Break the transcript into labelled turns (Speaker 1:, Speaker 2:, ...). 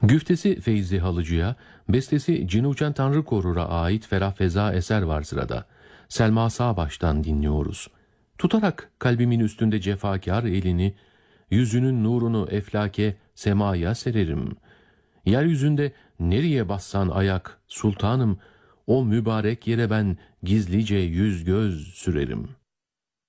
Speaker 1: Güftesi Feyzi Halıcı'ya, bestesi Cinuçen Tanrı Korur'a ait Ferah Feza eser var sırada. Selma Sağbaş'tan dinliyoruz. Tutarak kalbimin üstünde cefakar elini, yüzünün nurunu eflake, semaya sererim. Yeryüzünde nereye bassan ayak, sultanım, o mübarek yere ben gizlice yüz göz sürerim.